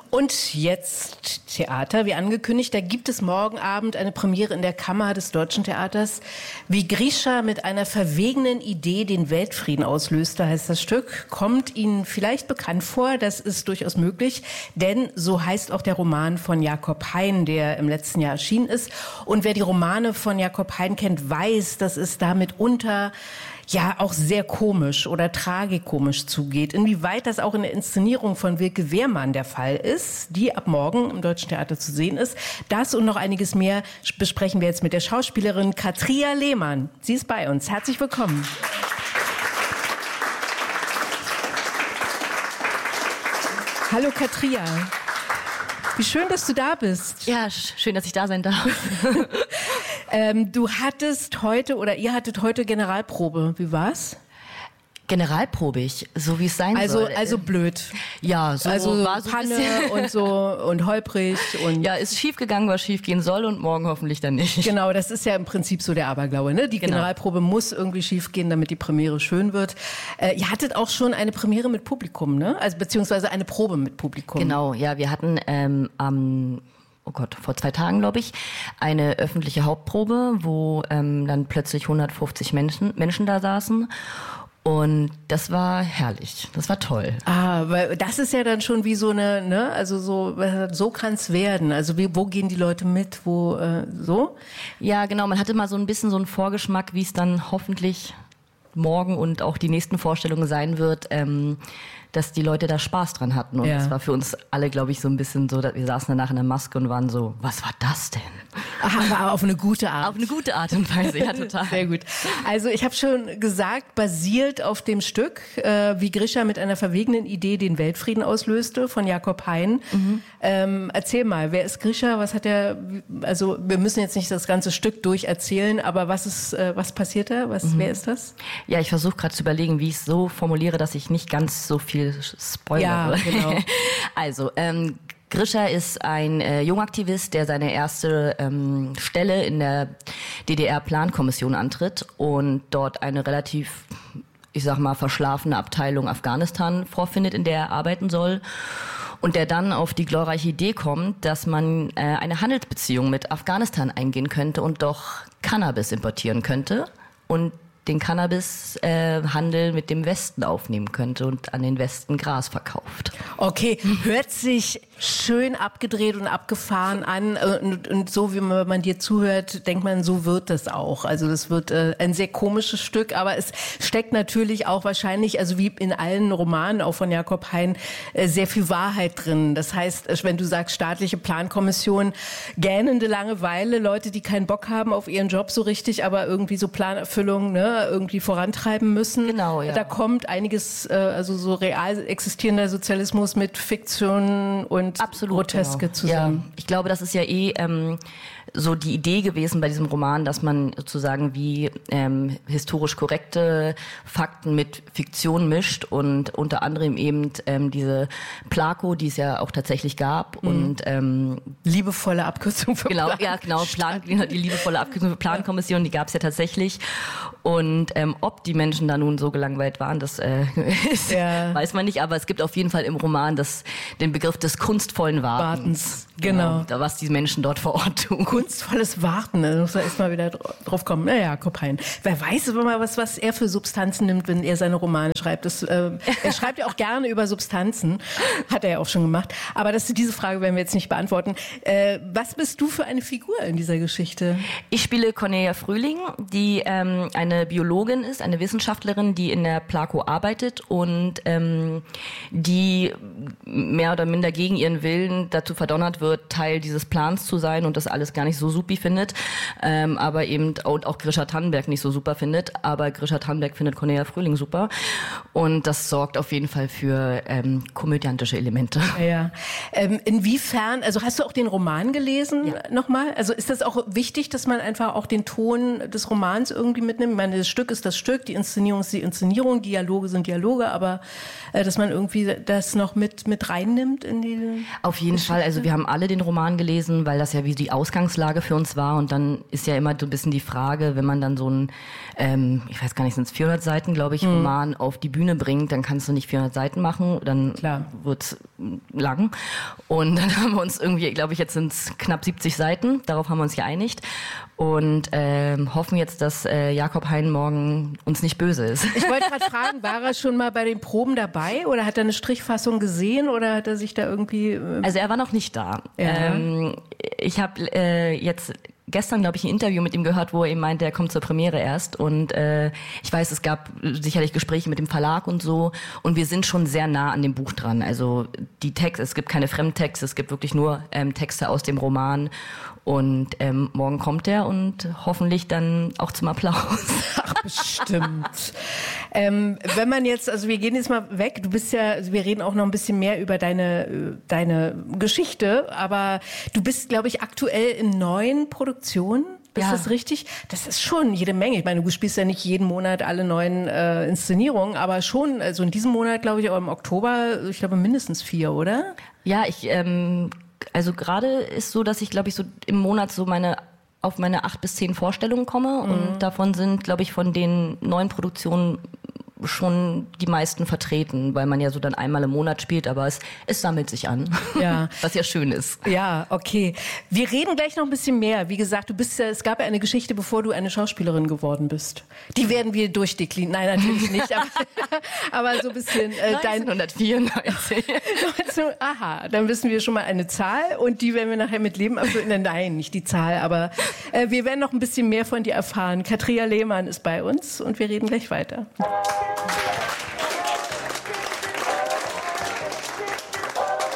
Und jetzt Theater, wie angekündigt. Da gibt es morgen Abend eine Premiere in der Kammer des Deutschen Theaters. Wie Grisha mit einer verwegenen Idee den Weltfrieden auslöste, heißt das Stück. Kommt Ihnen vielleicht bekannt vor, das ist durchaus möglich. Denn so heißt auch der Roman von Jakob Hein, der im letzten Jahr erschienen ist. Und wer die Romane von Jakob Hein kennt, weiß, dass es da mitunter auch sehr komisch oder tragikomisch zugeht. Inwieweit das auch in der Inszenierung von Wilke Wehrmann der Fall ist, die ab morgen im Deutschen Theater zu sehen ist. Das und noch einiges mehr besprechen wir jetzt mit der Schauspielerin Katria Lehmann. Sie ist bei uns. Herzlich willkommen. Hallo Katria. Wie schön, dass du da bist. Ja, schön, dass ich da sein darf. Du hattest heute oder ihr hattet heute Generalprobe. Wie war's? Generalprobig, so wie es sein soll. Also blöd. Ja, so also war so Panne und so und holprig und ja, ist schief gegangen, was schief gehen soll und morgen hoffentlich dann nicht. Genau, das ist ja im Prinzip so der Aberglaube, ne? Die Generalprobe muss irgendwie schief gehen, damit die Premiere schön wird. Ihr hattet auch schon eine Premiere mit Publikum, ne? Also beziehungsweise eine Probe mit Publikum. Genau, ja, wir hatten vor 2 Tagen, glaube ich, eine öffentliche Hauptprobe, wo dann plötzlich 150 Menschen da saßen. Und das war herrlich, das war toll. Weil das ist ja dann schon wie so eine, ne, also so kann's werden. Also wo gehen die Leute mit, so? Ja, genau, man hatte mal so ein bisschen so einen Vorgeschmack, wie es dann hoffentlich morgen und auch die nächsten Vorstellungen sein wird, dass die Leute da Spaß dran hatten. Und das war für uns alle, glaube ich, so ein bisschen so, dass wir saßen danach in der Maske und waren so, was war das denn? Aber auf eine gute Art. Auf eine gute Art und Weise, ja, total. Sehr gut. Also ich habe schon gesagt, basiert auf dem Stück, wie Grisha mit einer verwegenen Idee den Weltfrieden auslöste, von Jakob Hein. Erzähl mal, wer ist Grisha? Was hat er? Also wir müssen jetzt nicht das ganze Stück durcherzählen, aber was passiert da? Wer ist das? Ja, ich versuche gerade zu überlegen, wie ich es so formuliere, dass ich nicht ganz so viel spoilere. Ja, genau. Also, Grisha ist ein Jungaktivist, der seine erste Stelle in der DDR-Plankommission antritt und dort eine relativ, ich sag mal, verschlafene Abteilung Afghanistan vorfindet, in der er arbeiten soll. Und der dann auf die glorreiche Idee kommt, dass man eine Handelsbeziehung mit Afghanistan eingehen könnte und doch Cannabis importieren könnte und den Cannabishandel mit dem Westen aufnehmen könnte und an den Westen Gras verkauft. Okay, hört sich schön abgedreht und abgefahren an und so, wie man dir zuhört, denkt man, so wird das auch. Also das wird ein sehr komisches Stück, aber es steckt natürlich auch wahrscheinlich, also wie in allen Romanen, auch von Jakob Hein, sehr viel Wahrheit drin. Das heißt, wenn du sagst, staatliche Plankommission, gähnende Langeweile, Leute, die keinen Bock haben auf ihren Job so richtig, aber irgendwie so Planerfüllung, ne, irgendwie vorantreiben müssen. Genau, ja. Da kommt einiges, also so real existierender Sozialismus mit Fiktion und Groteske zusammen. Ja, ich glaube, das ist ja so die Idee gewesen bei diesem Roman, dass man sozusagen wie historisch korrekte Fakten mit Fiktion mischt und unter anderem eben diese Plako, die es ja auch tatsächlich gab und liebevolle Abkürzung für genau, die liebevolle Abkürzung für Plankommission, die gab es ja tatsächlich. Und ob die Menschen da nun so gelangweilt waren, das weiß man nicht. Aber es gibt auf jeden Fall im Roman den Begriff des kunstvollen Wartens. Genau. Was die Menschen dort vor Ort tun. Kunstvolles Warten, da muss man erstmal wieder drauf kommen. Naja, Jakob Hein. Wer weiß aber mal, was er für Substanzen nimmt, wenn er seine Romane schreibt. Er schreibt ja auch gerne über Substanzen. Hat er ja auch schon gemacht. Aber diese Frage werden wir jetzt nicht beantworten. Was bist du für eine Figur in dieser Geschichte? Ich spiele Cornelia Frühling, die eine Biologin ist, eine Wissenschaftlerin, die in der Plako arbeitet und die mehr oder minder gegen ihren Willen dazu verdonnert wird, Teil dieses Plans zu sein und das alles gar nicht so supi findet, aber eben auch Grisha Tannenberg nicht so super findet, aber Grisha Tannenberg findet Cornelia Frühling super und das sorgt auf jeden Fall für komödiantische Elemente. Ja. Inwiefern, also hast du auch den Roman gelesen nochmal? Also ist das auch wichtig, dass man einfach auch den Ton des Romans irgendwie mitnimmt? Ich meine, meine, das Stück ist das Stück, die Inszenierung ist die Inszenierung, Dialoge sind Dialoge, aber dass man irgendwie das noch mit reinnimmt in die... Auf jeden Fall, also wir haben alle den Roman gelesen, weil das ja wie die Ausgangslage für uns war und dann ist ja immer so ein bisschen die Frage, wenn man dann so ein, ich weiß gar nicht, sind es 400 Seiten, glaube ich, Roman auf die Bühne bringt, dann kannst du nicht 400 Seiten machen, dann wird's lang. Und dann haben wir uns irgendwie, glaube ich, jetzt sind es knapp 70 Seiten, darauf haben wir uns geeinigt und hoffen jetzt, dass Jakob Hein morgen uns nicht böse ist. Ich wollte gerade fragen, war er schon mal bei den Proben dabei oder hat er eine Strichfassung gesehen oder hat er sich da irgendwie... Also er war noch nicht da. Ja. Ich habe jetzt gestern, glaube ich, ein Interview mit ihm gehört, wo er eben meinte, er kommt zur Premiere erst. Und ich weiß, es gab sicherlich Gespräche mit dem Verlag und so. Und wir sind schon sehr nah an dem Buch dran. Also die Texte, es gibt keine Fremdtexte, es gibt wirklich nur Texte aus dem Roman. Und morgen kommt er und hoffentlich dann auch zum Applaus. Ach, bestimmt. Wenn man jetzt, also wir gehen jetzt mal weg, du bist ja, also wir reden auch noch ein bisschen mehr über deine Geschichte, aber du bist, glaube ich, aktuell in 9 Produktionen. Ist das richtig? Das ist schon jede Menge. Ich meine, du spielst ja nicht jeden Monat alle 9 Inszenierungen, aber schon, also in diesem Monat, glaube ich, auch im Oktober, ich glaube mindestens 4, oder? Ja, also gerade ist so, dass ich, glaube ich, so im Monat so auf meine 8 bis 10 Vorstellungen komme und davon sind, glaube ich, von den 9 Produktionen schon die meisten vertreten, weil man ja so dann einmal im Monat spielt, aber es sammelt sich an, ja. Was ja schön ist. Ja, okay. Wir reden gleich noch ein bisschen mehr. Wie gesagt, es gab ja eine Geschichte, bevor du eine Schauspielerin geworden bist. Die werden wir durchdeklinieren. Nein, natürlich nicht, aber so ein bisschen... 1994. Aha, dann wissen wir schon mal eine Zahl und die werden wir nachher mit Leben erfüllen. Nein, nicht die Zahl, aber wir werden noch ein bisschen mehr von dir erfahren. Katria Lehmann ist bei uns und wir reden gleich weiter.